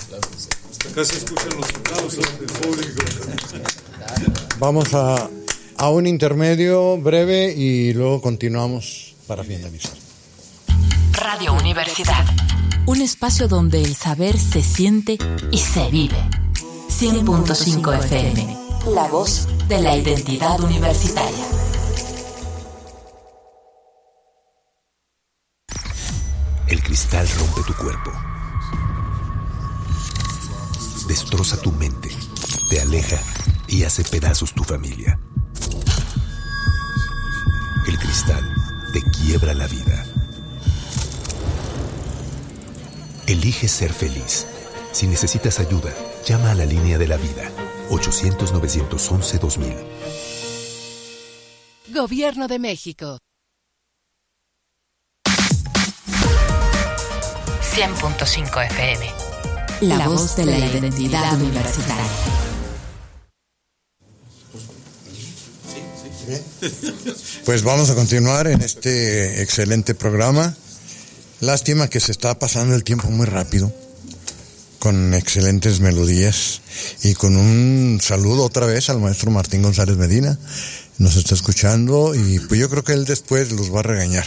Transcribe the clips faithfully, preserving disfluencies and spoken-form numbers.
Casi escuchan los aplausos del público. Vamos a, a un intermedio breve y luego continuamos para finalizar. Radio Universidad. Un espacio donde el saber se siente y se vive. cien punto cinco F M. La voz de la identidad universitaria. El cristal rompe tu cuerpo. Destroza tu mente, te aleja y hace pedazos tu familia. El cristal te quiebra la vida. Elige ser feliz. Si necesitas ayuda, llama a la línea de la vida, ochocientos, novecientos once, dos mil. Gobierno de México. cien punto cinco F M. La, la voz de la, la identidad universitaria. Pues vamos a continuar en este excelente programa. Lástima que se está pasando el tiempo muy rápido, con excelentes melodías y con un saludo otra vez al maestro Martín González Medina. Nos está escuchando y pues yo creo que él después los va a regañar.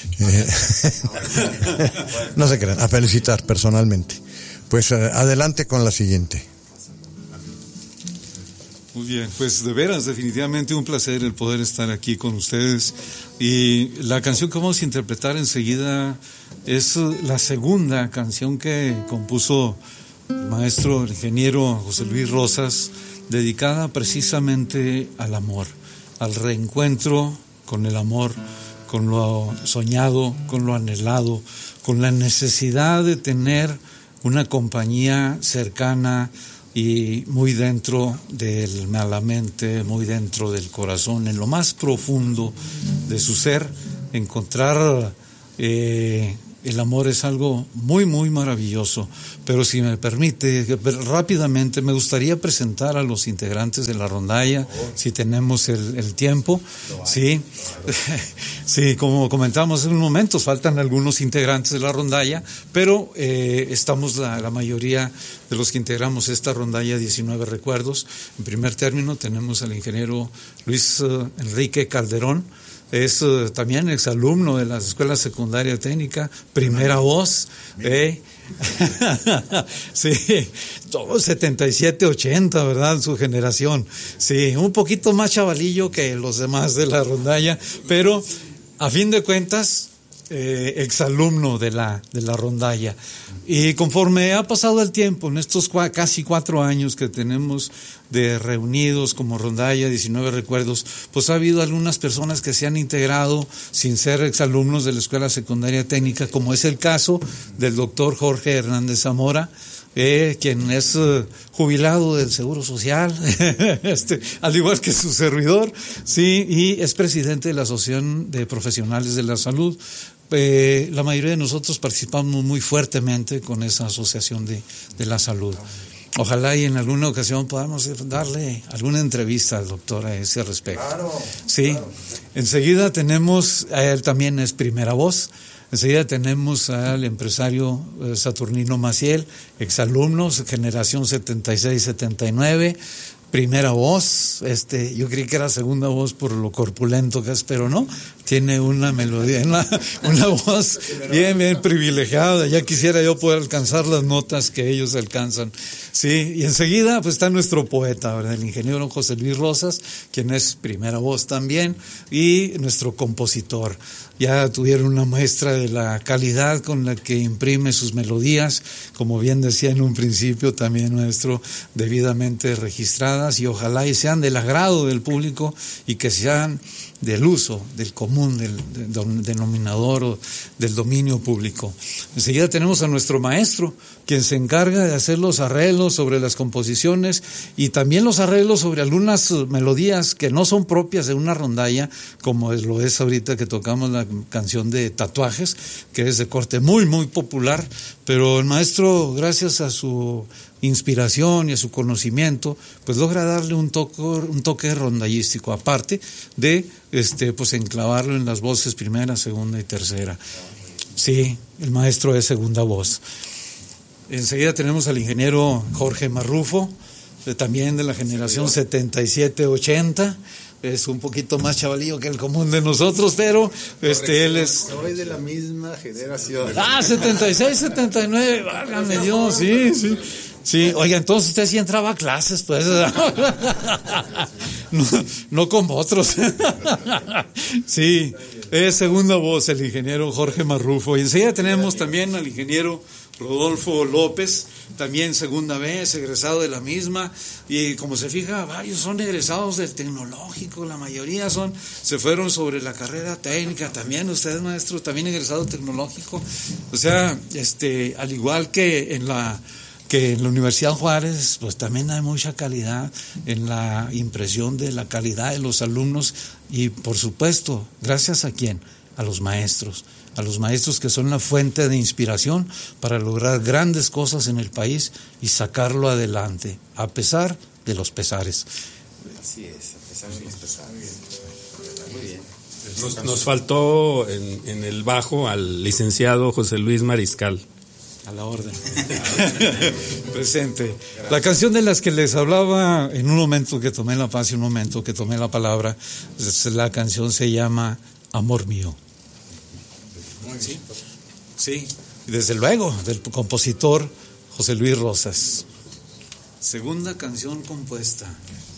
No se crean, a felicitar personalmente. Pues adelante con la siguiente. Muy bien, pues de veras, definitivamente un placer el poder estar aquí con ustedes. Y la canción que vamos a interpretar enseguida es la segunda canción que compuso el maestro, el ingeniero José Luis Rosas, dedicada precisamente al amor, al reencuentro con el amor, con lo soñado, con lo anhelado, con la necesidad de tener una compañía cercana y muy dentro de la mente, muy dentro del corazón, en lo más profundo de su ser, encontrar eh, el amor es algo muy, muy maravilloso. Pero si me permite, rápidamente me gustaría presentar a los integrantes de la rondalla, si tenemos el, el tiempo. Sí, sí, como comentamos en un momento, faltan algunos integrantes de la rondalla, pero eh, estamos la, la mayoría de los que integramos esta rondalla diecinueve Recuerdos. En primer término tenemos al ingeniero Luis uh, Enrique Calderón. Es uh, también exalumno de la Escuela Secundaria Técnica, primera voz, ¿eh? Sí, todos setenta y siete, ochenta, ¿verdad? Su generación. Sí, un poquito más chavalillo que los demás de la rondalla, pero a fin de cuentas, eh, exalumno de la, de la rondalla. Y conforme ha pasado el tiempo, en estos cua, casi cuatro años que tenemos de reunidos como rondalla, diecinueve Recuerdos, pues ha habido algunas personas que se han integrado sin ser exalumnos de la Escuela Secundaria Técnica, como es el caso del doctor Jorge Hernández Zamora, eh, quien es uh, jubilado del Seguro Social, este, al igual que su servidor, sí, y es presidente de la Asociación de Profesionales de la Salud. Eh, la mayoría de nosotros participamos muy fuertemente con esa asociación de, de la salud. Ojalá y en alguna ocasión podamos darle alguna entrevista al doctor a ese respecto. Claro, sí, claro. Enseguida tenemos, a él también es primera voz. Enseguida tenemos al empresario eh, Saturnino Maciel, exalumnos, generación setenta y seis setenta y nueve, primera voz. Este, yo creí que era segunda voz por lo corpulento que es, pero no, tiene una melodía, una, una voz bien, bien privilegiada. Ya quisiera yo poder alcanzar las notas que ellos alcanzan. Sí, y enseguida pues está nuestro poeta, ¿verdad? El ingeniero José Luis Rosas, quien es primera voz también, y nuestro compositor. Ya tuvieron una muestra de la calidad con la que imprime sus melodías, como bien decía en un principio también nuestro, debidamente registradas, y ojalá y sean del agrado del público y que sean del uso, del común, del, del denominador o del dominio público. Enseguida tenemos a nuestro maestro, quien se encarga de hacer los arreglos sobre las composiciones y también los arreglos sobre algunas melodías que no son propias de una rondalla, como es, lo es ahorita que tocamos la canción de Tatuajes, que es de corte muy, muy popular, pero el maestro, gracias a su inspiración y a su conocimiento, pues logra darle un toque, un toque rondallístico, aparte de este, pues enclavarlo en las voces primera, segunda y tercera. Sí, el maestro es segunda voz. Enseguida tenemos al ingeniero Jorge Marrufo, de, también de la generación setenta y siete ochenta. Es un poquito más chavalillo que el común de nosotros, pero este él es... Soy de la misma generación. Ah, setenta y seis, setenta y nueve, válgame Dios, sí, sí. Sí, oiga, entonces usted sí entraba a clases, pues. No, no como otros. Sí, es segunda voz el ingeniero Jorge Marrufo. Y enseguida tenemos también al ingeniero Rodolfo López, también segunda vez, egresado de la misma, y como se fija, varios son egresados del tecnológico, la mayoría son, se fueron sobre la carrera técnica, también usted, maestro, también egresado tecnológico, o sea, este, al igual que en la que en la Universidad Juárez, pues también hay mucha calidad en la impresión de la calidad de los alumnos, y por supuesto, gracias a quién, a los maestros. A los maestros que son la fuente de inspiración para lograr grandes cosas en el país y sacarlo adelante, a pesar de los pesares. Así es, a pesar de los pesares. Muy bien. Nos, nos faltó en, en el bajo al licenciado José Luis Mariscal. A la orden. Presente. La canción de las que les hablaba en un momento que tomé la paz y un momento que tomé la palabra, la canción se llama Amor Mío. Sí, sí, desde luego, del compositor José Luis Rosas. Segunda canción compuesta.